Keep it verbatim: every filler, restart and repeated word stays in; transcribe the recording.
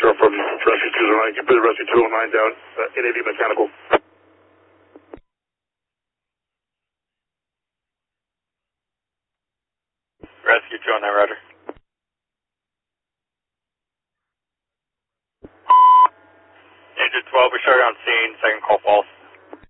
pressure from Rescue two oh nine. Keep the Rescue two oh nine down. Uh, N A V mechanical. Rescue two oh nine, roger. Engine twelve, we started on scene, second call false.